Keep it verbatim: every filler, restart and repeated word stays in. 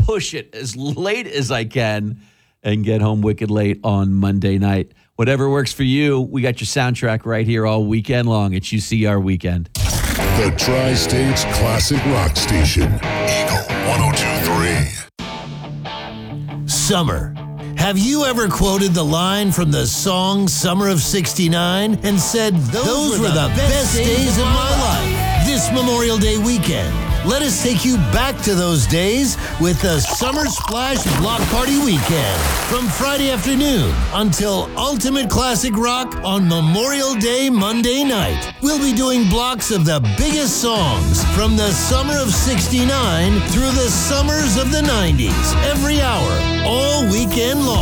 push it as late as I can and get home wicked late on Monday night. Whatever works for you, we got your soundtrack right here all weekend long. It's U C R Weekend. The Tri-States Classic Rock Station. Eagle one oh two point three. Summer. Have you ever quoted the line from the song Summer of sixty-nine and said, those, those were, were the, the best, best days of my life? This Memorial Day weekend, let us take you back to those days with the Summer Splash Block Party Weekend. From Friday afternoon until Ultimate Classic Rock on Memorial Day Monday night. We'll be doing blocks of the biggest songs from the summer of sixty-nine through the summers of the nineties. Every hour, all weekend long.